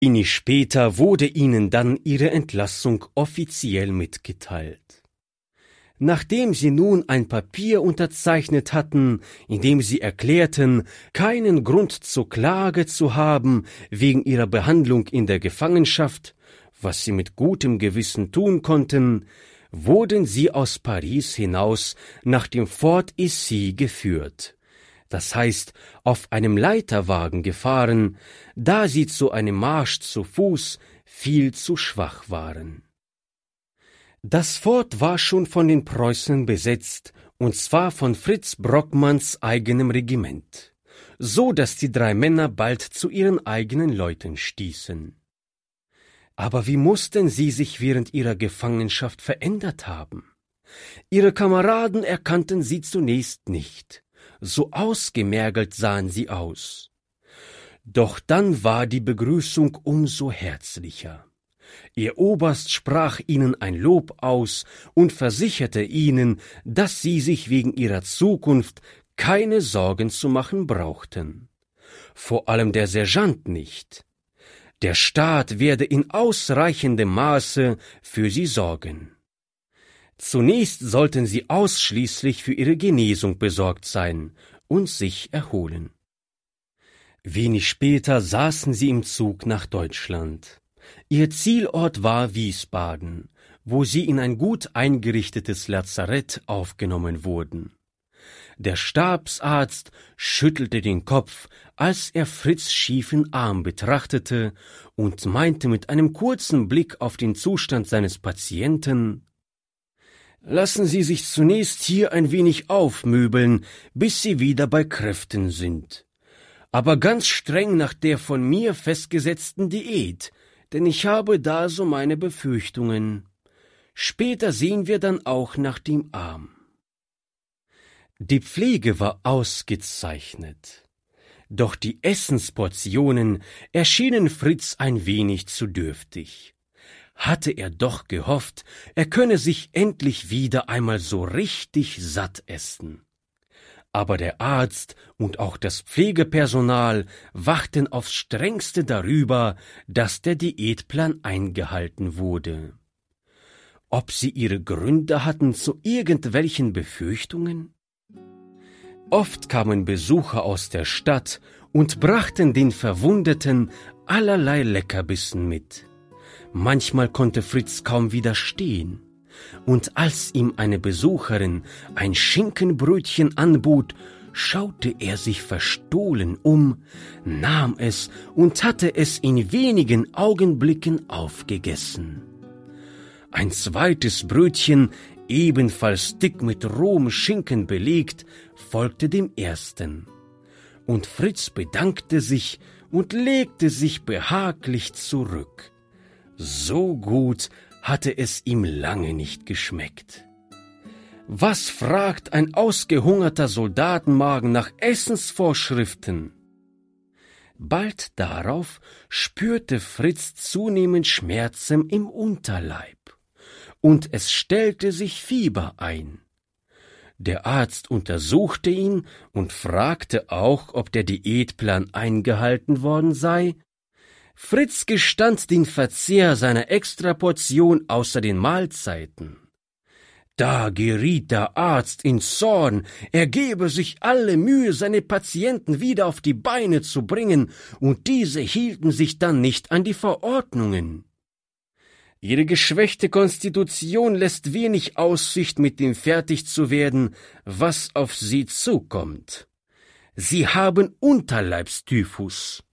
Wenig später wurde ihnen dann ihre Entlassung offiziell mitgeteilt. Nachdem sie nun ein Papier unterzeichnet hatten, in dem sie erklärten, keinen Grund zur Klage zu haben wegen ihrer Behandlung in der Gefangenschaft, was sie mit gutem Gewissen tun konnten, wurden sie aus Paris hinaus nach dem Fort Issy geführt, das heißt auf einem Leiterwagen gefahren, da sie zu einem Marsch zu Fuß viel zu schwach waren. Das Fort war schon von den Preußen besetzt, und zwar von Fritz Brockmanns eigenem Regiment, so dass die 3 Männer bald zu ihren eigenen Leuten stießen. Aber wie mussten sie sich während ihrer Gefangenschaft verändert haben? Ihre Kameraden erkannten sie zunächst nicht, so ausgemergelt sahen sie aus. Doch dann war die Begrüßung umso herzlicher. Ihr Oberst sprach ihnen ein Lob aus und versicherte ihnen, dass sie sich wegen ihrer Zukunft keine Sorgen zu machen brauchten. Vor allem der Sergeant nicht. Der Staat werde in ausreichendem Maße für sie sorgen. Zunächst sollten sie ausschließlich für ihre Genesung besorgt sein und sich erholen. Wenig später saßen sie im Zug nach Deutschland. Ihr Zielort war Wiesbaden, wo sie in ein gut eingerichtetes Lazarett aufgenommen wurden. Der Stabsarzt schüttelte den Kopf, als er Fritz' schiefen Arm betrachtete, und meinte mit einem kurzen Blick auf den Zustand seines Patienten: »Lassen Sie sich zunächst hier ein wenig aufmöbeln, bis Sie wieder bei Kräften sind. Aber ganz streng nach der von mir festgesetzten Diät, denn ich habe da so meine Befürchtungen. Später sehen wir dann auch nach dem Arm.« Die Pflege war ausgezeichnet. Doch die Essensportionen erschienen Fritz ein wenig zu dürftig. Hatte er doch gehofft, er könne sich endlich wieder einmal so richtig satt essen. Aber der Arzt und auch das Pflegepersonal wachten aufs Strengste darüber, dass der Diätplan eingehalten wurde. Ob sie ihre Gründe hatten zu irgendwelchen Befürchtungen? Oft kamen Besucher aus der Stadt und brachten den Verwundeten allerlei Leckerbissen mit. Manchmal konnte Fritz kaum widerstehen, und als ihm eine Besucherin ein Schinkenbrötchen anbot, schaute er sich verstohlen um, nahm es und hatte es in wenigen Augenblicken aufgegessen. Ein zweites Brötchen, ebenfalls dick mit rohem Schinken belegt, folgte dem ersten, und Fritz bedankte sich und legte sich behaglich zurück. So gut hatte es ihm lange nicht geschmeckt. Was fragt ein ausgehungerter Soldatenmagen nach Essensvorschriften? Bald darauf spürte Fritz zunehmend Schmerzen im Unterleib, und es stellte sich Fieber ein. Der Arzt untersuchte ihn und fragte auch, ob der Diätplan eingehalten worden sei. Fritz gestand den Verzehr seiner Extraportion außer den Mahlzeiten. Da geriet der Arzt in Zorn, er gebe sich alle Mühe, seine Patienten wieder auf die Beine zu bringen, und diese hielten sich dann nicht an die Verordnungen. Ihre geschwächte Konstitution lässt wenig Aussicht, mit dem fertig zu werden, was auf sie zukommt. Sie haben Unterleibstyphus.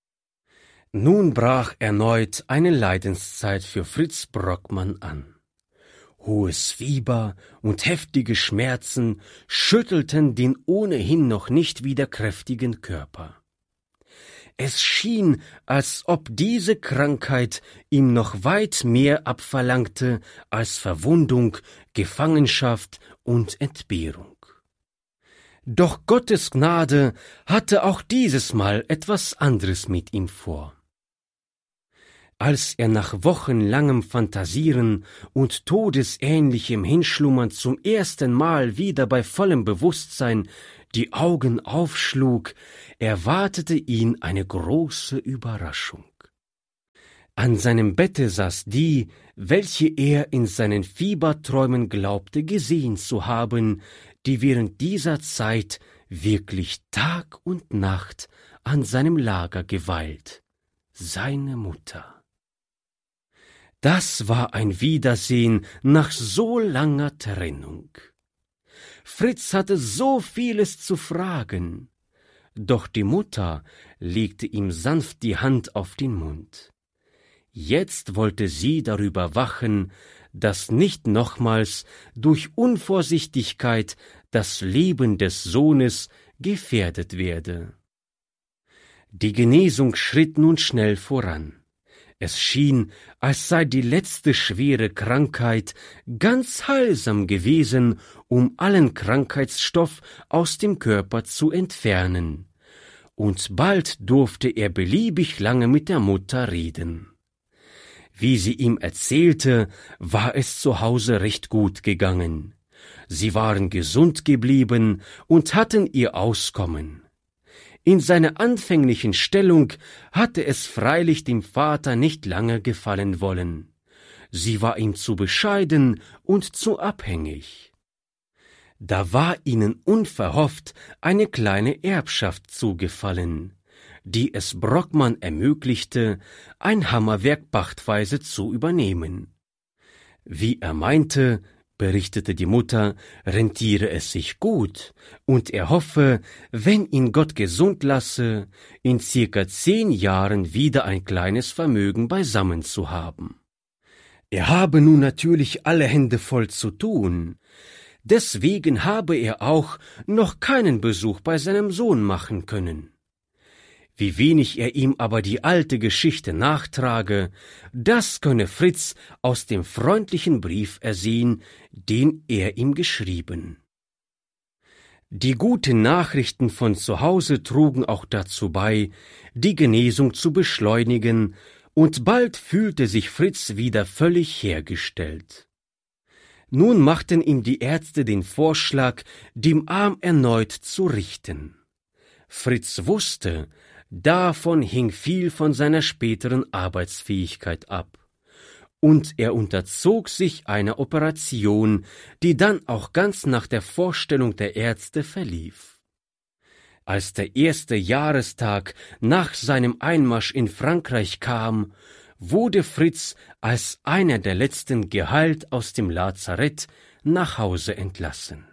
Nun brach erneut eine Leidenszeit für Fritz Brockmann an. Hohes Fieber und heftige Schmerzen schüttelten den ohnehin noch nicht wieder kräftigen Körper. Es schien, als ob diese Krankheit ihm noch weit mehr abverlangte als Verwundung, Gefangenschaft und Entbehrung. Doch Gottes Gnade hatte auch dieses Mal etwas anderes mit ihm vor. Als er nach wochenlangem Phantasieren und todesähnlichem Hinschlummern zum ersten Mal wieder bei vollem Bewusstsein die Augen aufschlug, erwartete ihn eine große Überraschung. An seinem Bette saß die, welche er in seinen Fieberträumen glaubte gesehen zu haben, die während dieser Zeit wirklich Tag und Nacht an seinem Lager geweilt, seine Mutter. Das war ein Wiedersehen nach so langer Trennung. Fritz hatte so vieles zu fragen, doch die Mutter legte ihm sanft die Hand auf den Mund. Jetzt wollte sie darüber wachen, dass nicht nochmals durch Unvorsichtigkeit das Leben des Sohnes gefährdet werde. Die Genesung schritt nun schnell voran. Es schien, als sei die letzte schwere Krankheit ganz heilsam gewesen, um allen Krankheitsstoff aus dem Körper zu entfernen. Und bald durfte er beliebig lange mit der Mutter reden. Wie sie ihm erzählte, war es zu Hause recht gut gegangen. Sie waren gesund geblieben und hatten ihr Auskommen. In seiner anfänglichen Stellung hatte es freilich dem Vater nicht lange gefallen wollen. Sie war ihm zu bescheiden und zu abhängig. Da war ihnen unverhofft eine kleine Erbschaft zugefallen, die es Brockmann ermöglichte, ein Hammerwerk pachtweise zu übernehmen. Wie er meinte, berichtete die Mutter, rentiere es sich gut, und er hoffe, wenn ihn Gott gesund lasse, in circa 10 Jahren wieder ein kleines Vermögen beisammen zu haben. Er habe nun natürlich alle Hände voll zu tun, deswegen habe er auch noch keinen Besuch bei seinem Sohn machen können. Wie wenig er ihm aber die alte Geschichte nachtrage, das könne Fritz aus dem freundlichen Brief ersehen, den er ihm geschrieben. Die guten Nachrichten von zu Hause trugen auch dazu bei, die Genesung zu beschleunigen, und bald fühlte sich Fritz wieder völlig hergestellt. Nun machten ihm die Ärzte den Vorschlag, den Arm erneut zu richten. Fritz wusste, davon hing viel von seiner späteren Arbeitsfähigkeit ab, und er unterzog sich einer Operation, die dann auch ganz nach der Vorstellung der Ärzte verlief. Als der 1. Jahrestag nach seinem Einmarsch in Frankreich kam, wurde Fritz als einer der letzten geheilt aus dem Lazarett nach Hause entlassen.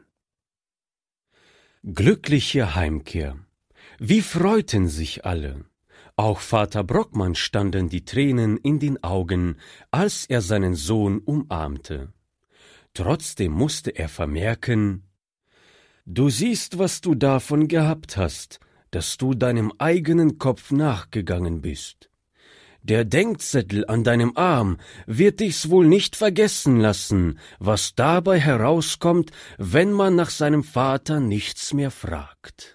Glückliche Heimkehr. Wie freuten sich alle! Auch Vater Brockmann standen die Tränen in den Augen, als er seinen Sohn umarmte. Trotzdem musste er vermerken: »Du siehst, was du davon gehabt hast, dass du deinem eigenen Kopf nachgegangen bist. Der Denkzettel an deinem Arm wird dich's wohl nicht vergessen lassen, was dabei herauskommt, wenn man nach seinem Vater nichts mehr fragt.«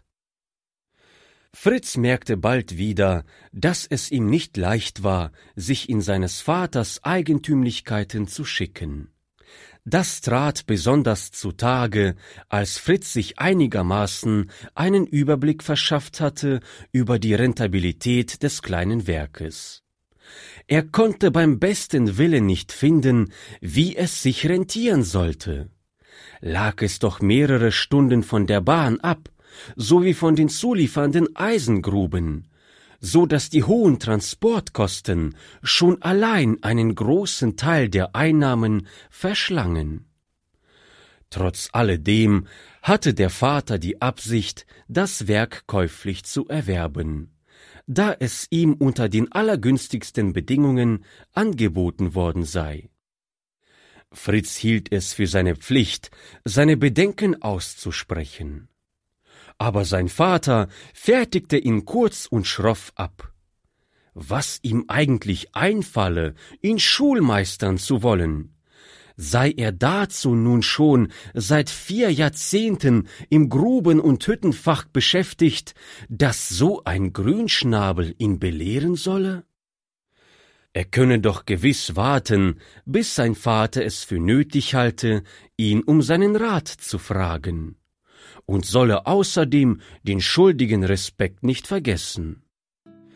Fritz merkte bald wieder, dass es ihm nicht leicht war, sich in seines Vaters Eigentümlichkeiten zu schicken. Das trat besonders zutage, als Fritz sich einigermaßen einen Überblick verschafft hatte über die Rentabilität des kleinen Werkes. Er konnte beim besten Willen nicht finden, wie es sich rentieren sollte. Lag es doch mehrere Stunden von der Bahn ab, sowie von den zuliefernden Eisengruben, so dass die hohen Transportkosten schon allein einen großen Teil der Einnahmen verschlangen. Trotz alledem hatte der Vater die Absicht, das Werk käuflich zu erwerben, da es ihm unter den allergünstigsten Bedingungen angeboten worden sei. Fritz hielt es für seine Pflicht, seine Bedenken auszusprechen. Aber sein Vater fertigte ihn kurz und schroff ab. Was ihm eigentlich einfalle, ihn schulmeistern zu wollen, sei er dazu nun schon seit 4 Jahrzehnten im Gruben- und Hüttenfach beschäftigt, dass so ein Grünschnabel ihn belehren solle? Er könne doch gewiss warten, bis sein Vater es für nötig halte, ihn um seinen Rat zu fragen, und solle außerdem den schuldigen Respekt nicht vergessen.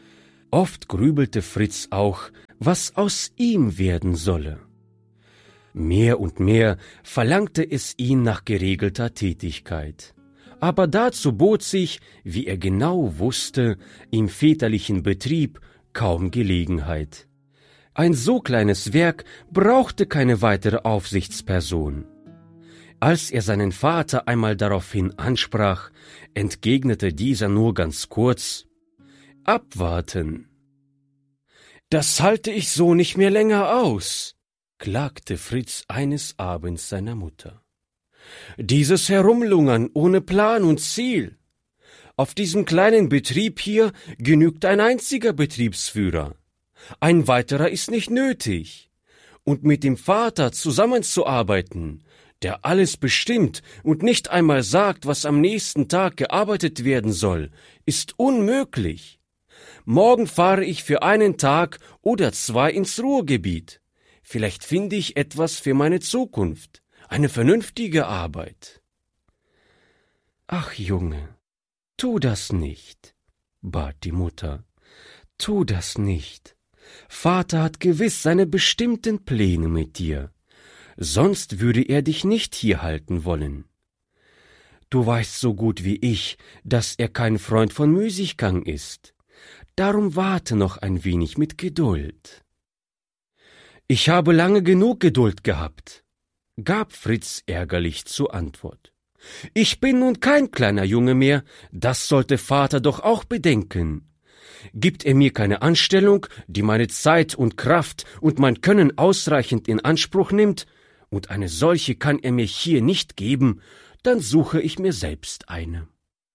Oft grübelte Fritz auch, was aus ihm werden solle. Mehr und mehr verlangte es ihn nach geregelter Tätigkeit. Aber dazu bot sich, wie er genau wusste, im väterlichen Betrieb kaum Gelegenheit. Ein so kleines Werk brauchte keine weitere Aufsichtsperson. Als er seinen Vater einmal daraufhin ansprach, entgegnete dieser nur ganz kurz: »Abwarten.« »Das halte ich so nicht mehr länger aus«, klagte Fritz eines Abends seiner Mutter. »Dieses Herumlungern ohne Plan und Ziel. Auf diesem kleinen Betrieb hier genügt ein einziger Betriebsführer. Ein weiterer ist nicht nötig. Und mit dem Vater zusammenzuarbeiten, der alles bestimmt und nicht einmal sagt, was am nächsten Tag gearbeitet werden soll, ist unmöglich. Morgen fahre ich für einen Tag oder 2 ins Ruhrgebiet. Vielleicht finde ich etwas für meine Zukunft, eine vernünftige Arbeit.« »Ach, Junge, tu das nicht«, bat die Mutter. »Tu das nicht. Vater hat gewiss seine bestimmten Pläne mit dir. Sonst würde er dich nicht hier halten wollen. Du weißt so gut wie ich, dass er kein Freund von Müßiggang ist. Darum warte noch ein wenig mit Geduld.« »Ich habe lange genug Geduld gehabt«, gab Fritz ärgerlich zur Antwort. »Ich bin nun kein kleiner Junge mehr, das sollte Vater doch auch bedenken. Gibt er mir keine Anstellung, die meine Zeit und Kraft und mein Können ausreichend in Anspruch nimmt, und eine solche kann er mir hier nicht geben, dann suche ich mir selbst eine.«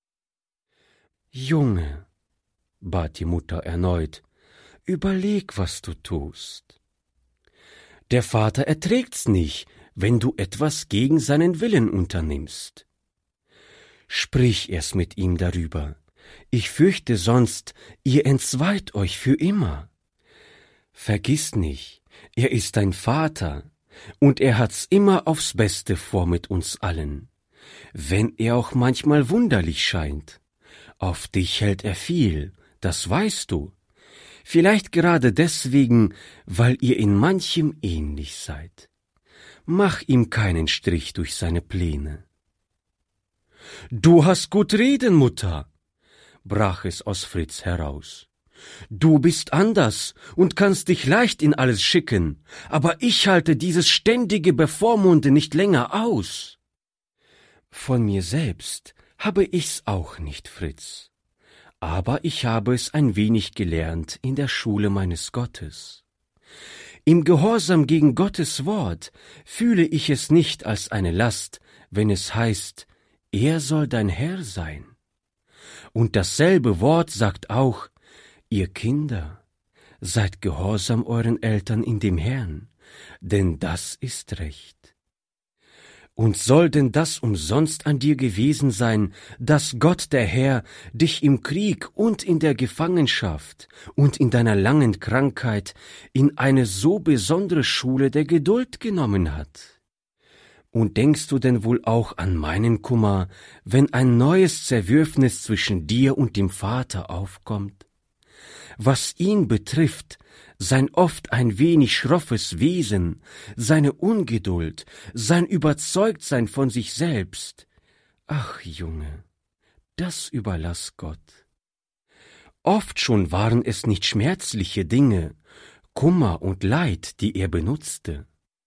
»Junge«, bat die Mutter erneut, »überleg, was du tust. Der Vater erträgt's nicht, wenn du etwas gegen seinen Willen unternimmst. Sprich erst mit ihm darüber. Ich fürchte sonst, ihr entzweit euch für immer. Vergiss nicht, er ist dein Vater, und er hat's immer aufs Beste vor mit uns allen, wenn er auch manchmal wunderlich scheint. Auf dich hält er viel, das weißt du. Vielleicht gerade deswegen, weil ihr in manchem ähnlich seid. Mach ihm keinen Strich durch seine Pläne.« »Du hast gut reden, Mutter«, brach es aus Fritz heraus. »Du bist anders und kannst dich leicht in alles schicken, aber ich halte dieses ständige Bevormunden nicht länger aus.« »Von mir selbst habe ich's auch nicht, Fritz. Aber ich habe es ein wenig gelernt in der Schule meines Gottes. Im Gehorsam gegen Gottes Wort fühle ich es nicht als eine Last, wenn es heißt, er soll dein Herr sein. Und dasselbe Wort sagt auch, ihr Kinder, seid gehorsam euren Eltern in dem Herrn, denn das ist Recht. Und soll denn das umsonst an dir gewesen sein, dass Gott der Herr dich im Krieg und in der Gefangenschaft und in deiner langen Krankheit in eine so besondere Schule der Geduld genommen hat? Und denkst du denn wohl auch an meinen Kummer, wenn ein neues Zerwürfnis zwischen dir und dem Vater aufkommt? Was ihn betrifft, sein oft ein wenig schroffes Wesen, seine Ungeduld, sein Überzeugtsein von sich selbst. Ach, Junge, das überlass Gott. Oft schon waren es nicht schmerzliche Dinge, Kummer und Leid, die er benutzte.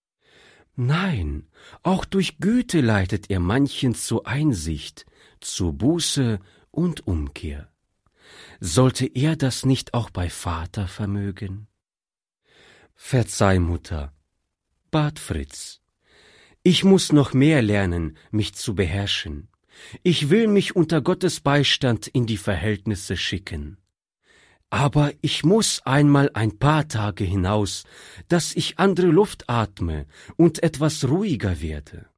Nein, auch durch Güte leitet er manchen zur Einsicht, zur Buße und Umkehr. Sollte er das nicht auch bei Vater vermögen? »Verzeih, Mutter«, bat Fritz. »Ich muß noch mehr lernen, mich zu beherrschen. Ich will mich unter Gottes Beistand in die Verhältnisse schicken. Aber ich muß einmal ein paar Tage hinaus, dass ich andere Luft atme und etwas ruhiger werde.